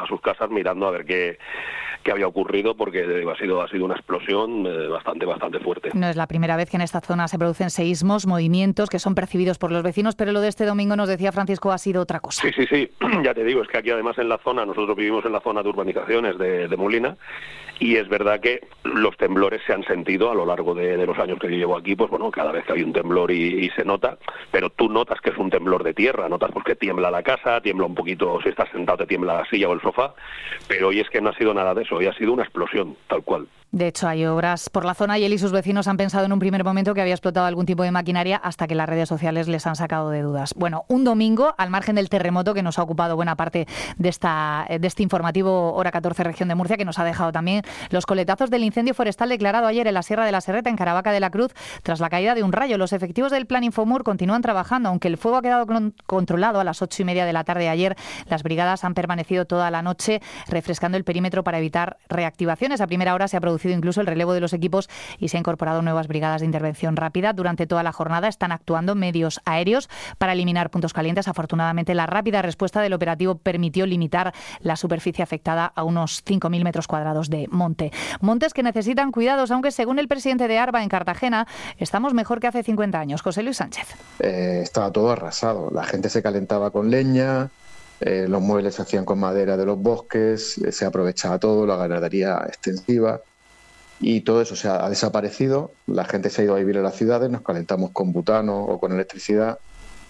a sus casas mirando a ver qué había ocurrido, porque ha sido una explosión bastante fuerte. No es la primera vez que en esta zona se producen seísmos, movimientos que son percibidos por los vecinos, pero lo de este domingo, nos decía Francisco, ha sido otra cosa. Sí, ya te digo, es que aquí además en la zona, nosotros vivimos en la zona de urbanizaciones de Molina, y es verdad que los temblores se han sentido a lo largo de los años que yo llevo aquí, pues bueno, cada vez que hay un temblor y se nota, pero tú notas que es un temblor de tierra, notas porque tiembla la casa, tiembla un poquito, si estás sentado te tiembla la silla o el sofá, pero hoy es que no ha sido nada de eso, hoy ha sido una explosión, tal cual. De hecho, hay obras por la zona y él y sus vecinos han pensado en un primer momento que había explotado algún tipo de maquinaria, hasta que las redes sociales les han sacado de dudas. Bueno, un domingo, al margen del terremoto que nos ha ocupado buena parte de este informativo Hora 14 Región de Murcia, que nos ha dejado también los coletazos del incendio forestal declarado ayer en la Sierra de la Serreta, en Caravaca de la Cruz, tras la caída de un rayo. Los efectivos del Plan Infomur continúan trabajando, aunque el fuego ha quedado controlado a las 8:30 de la tarde de ayer. Las brigadas han permanecido toda la noche refrescando el perímetro para evitar reactivaciones. A primera hora se ha producido incluso el relevo de los equipos y se han incorporado nuevas brigadas de intervención rápida. Durante toda la jornada están actuando medios aéreos para eliminar puntos calientes. Afortunadamente, la rápida respuesta del operativo permitió limitar la superficie afectada a unos 5.000 metros cuadrados de monte. Montes que necesitan cuidados, aunque según el presidente de ARBA en Cartagena, estamos mejor que hace 50 años. José Luis Sánchez. Estaba todo arrasado. La gente se calentaba con leña, los muebles se hacían con madera de los bosques, se aprovechaba todo, la ganadería extensiva. Y todo eso ha desaparecido, la gente se ha ido a vivir a las ciudades, nos calentamos con butano o con electricidad,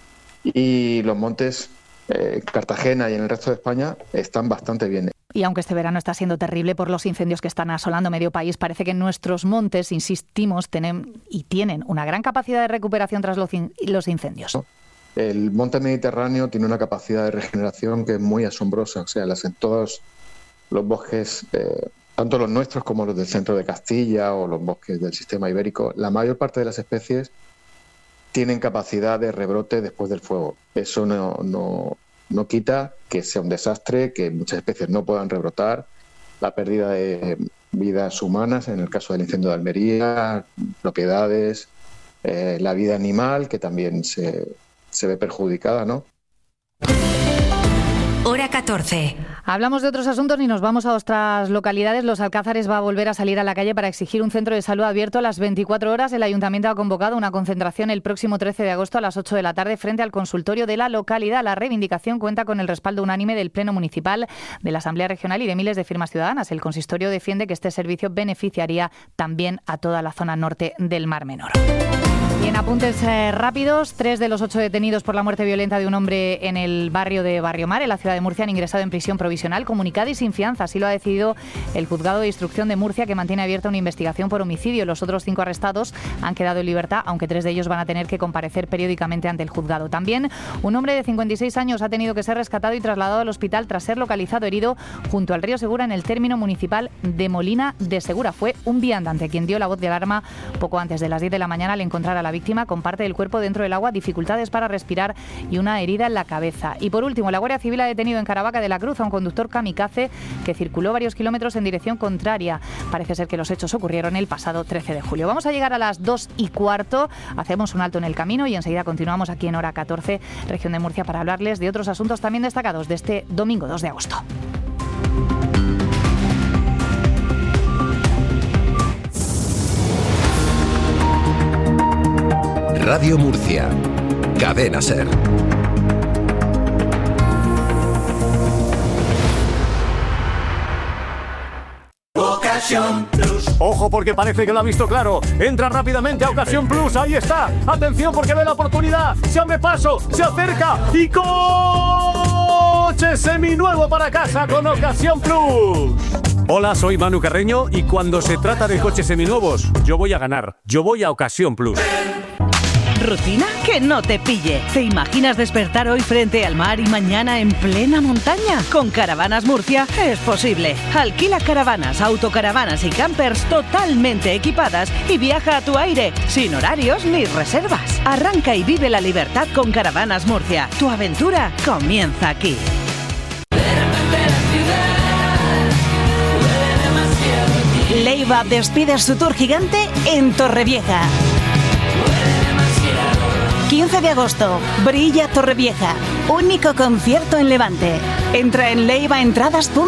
y los montes en Cartagena y en el resto de España están bastante bien. Y aunque este verano está siendo terrible por los incendios que están asolando medio país, parece que nuestros montes, insistimos, tienen una gran capacidad de recuperación tras los incendios. El monte Mediterráneo tiene una capacidad de regeneración que es muy asombrosa, en todos los bosques, tanto los nuestros como los del centro de Castilla o los bosques del sistema ibérico, la mayor parte de las especies tienen capacidad de rebrote después del fuego. Eso no quita que sea un desastre, que muchas especies no puedan rebrotar, la pérdida de vidas humanas, en el caso del incendio de Almería, propiedades, la vida animal, que también se ve perjudicada, ¿no? Hora 14. Hablamos de otros asuntos y nos vamos a otras localidades. Los Alcázares va a volver a salir a la calle para exigir un centro de salud abierto a las 24 horas. El Ayuntamiento ha convocado una concentración el próximo 13 de agosto a las 8 de la tarde frente al consultorio de la localidad. La reivindicación cuenta con el respaldo unánime del Pleno Municipal, de la Asamblea Regional y de miles de firmas ciudadanas. El consistorio defiende que este servicio beneficiaría también a toda la zona norte del Mar Menor. Y en apuntes rápidos, 3 de los 8 detenidos por la muerte violenta de un hombre en el barrio de Barrio Mar, en la ciudad de Murcia, han ingresado en prisión provisional, comunicada y sin fianza. Así lo ha decidido el Juzgado de Instrucción de Murcia, que mantiene abierta una investigación por homicidio. Los otros 5 arrestados han quedado en libertad, aunque 3 de ellos van a tener que comparecer periódicamente ante el juzgado. También un hombre de 56 años ha tenido que ser rescatado y trasladado al hospital tras ser localizado herido junto al río Segura, en el término municipal de Molina de Segura. Fue un viandante quien dio la voz de alarma poco antes de las 10 de la mañana al encontrar a la víctima con parte del cuerpo dentro del agua, dificultades para respirar y una herida en la cabeza. Y por último, la Guardia Civil ha detenido en Caravaca de la Cruz a un conductor kamikaze que circuló varios kilómetros en dirección contraria. Parece ser que los hechos ocurrieron el pasado 13 de julio. Vamos a llegar a las 2:15, hacemos un alto en el camino y enseguida continuamos aquí en Hora 14, Región de Murcia, para hablarles de otros asuntos también destacados de este domingo 2 de agosto. Radio Murcia, Cadena SER. Ocasión Plus. Ojo, porque parece que lo ha visto claro. Entra rápidamente a Ocasión Plus. Ahí está. Atención, porque ve la oportunidad. Se abre paso, se acerca y coche seminuevo para casa con Ocasión Plus. Hola, soy Manu Carreño y cuando se trata de coches seminuevos, yo voy a ganar. Yo voy a Ocasión Plus. ¿Rutina? Que no te pille. ¿Te imaginas despertar hoy frente al mar y mañana en plena montaña? Con Caravanas Murcia es posible. Alquila caravanas, autocaravanas y campers totalmente equipadas y viaja a tu aire, sin horarios ni reservas. Arranca y vive la libertad con Caravanas Murcia. Tu aventura comienza aquí. Leiva despide su tour gigante en Torrevieja. 15 de agosto, Brilla Torrevieja, único concierto en Levante. Entra en leivaentradas.com.